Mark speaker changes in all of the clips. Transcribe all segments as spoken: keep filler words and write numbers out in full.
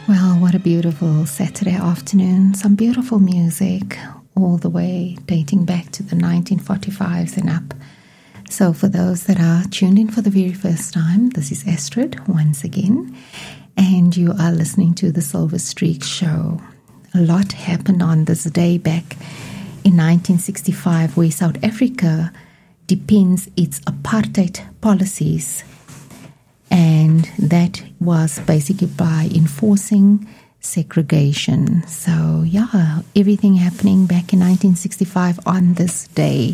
Speaker 1: Well, what a beautiful Saturday afternoon. Some beautiful music all the way dating back to the nineteen forty-fives and up. So for those that are tuned in for the very first time, this is Astrid once again, and you are listening to the Silver Streak Show. A lot happened on this day back in nineteen sixty-five, where South Africa depends its apartheid policies, and that was basically by enforcing segregation. So yeah, everything happening back in nineteen sixty-five on this day.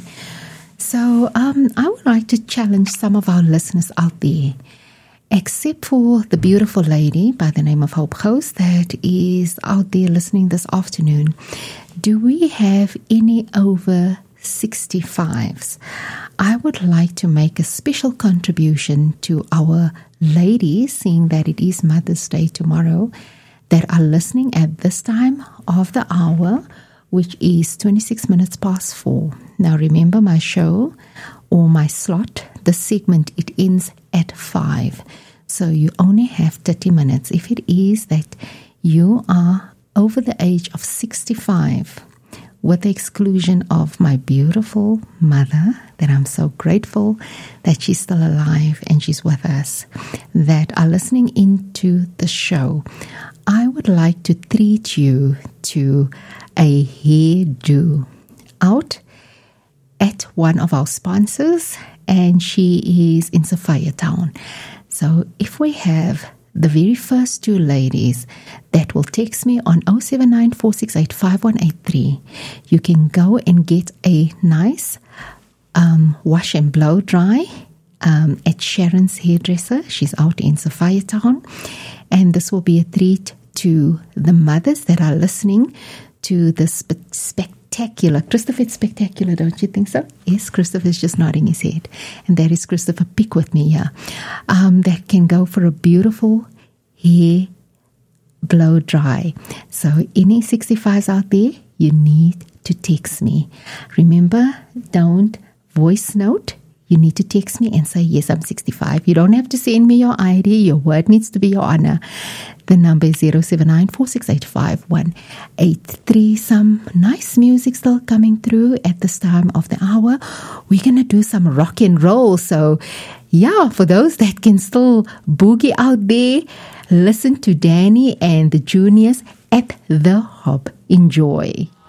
Speaker 1: So um, I would like to challenge some of our listeners out there, except for the beautiful lady by the name of Hope Host that is out there listening this afternoon. Do we have any over sixty-fives? I would like to make a special contribution to our ladies, seeing that it is Mother's Day tomorrow, that are listening at this time of the hour, which is twenty-six minutes past four. Now remember, my show or my slot, the segment, it ends at five. So you only have thirty minutes. If it is that you are over the age of sixty-five, with the exclusion of my beautiful mother, that I'm so grateful that she's still alive and she's with us, that are listening into the show, I would like to treat you to a hairdo out at one of our sponsors, and she is in Sophiatown. So if we have the very first two ladies that will text me on oh seven nine, four six eight, five one eight three, you can go and get a nice um, wash and blow dry um, at Sharon's Hairdresser. She's out in Sophiatown, and this will be a treat to the mothers that are listening to the spe- spectacular, Christopher, it's spectacular, don't you think so? Yes, Christopher's just nodding his head. And that is Christopher Pick with me here. Um, that can go for a beautiful hair blow dry. So any sixty-fives out there, you need to text me. Remember, don't voice note. You need to text me and say, yes, I'm sixty-five. You don't have to send me your I D. Your word needs to be your honor. The number is oh seven nine, four six eight, five one eight three. Some nice music still coming through at this time of the hour. We're going to do some rock and roll. So, yeah, for those that can still boogie out there, listen to Danny and the Juniors at the Hub. Enjoy.